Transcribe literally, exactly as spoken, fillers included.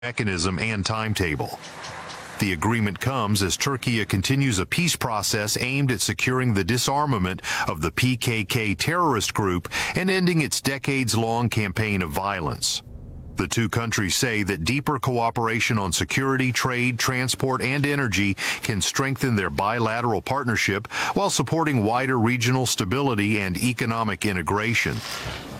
mechanism and timetable. The agreement comes as Turkey continues a peace process aimed at securing the disarmament of the P K K terrorist group and ending its decades-long campaign of violence. The two countries say that deeper cooperation on security, trade, transport, and energy can strengthen their bilateral partnership while supporting wider regional stability and economic integration.